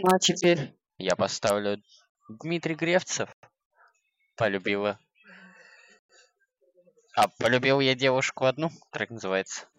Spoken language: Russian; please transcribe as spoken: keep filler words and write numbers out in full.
Ну а теперь я поставлю Дмитрий Гревцев. Полюбила. А полюбил я девушку одну, трек называется.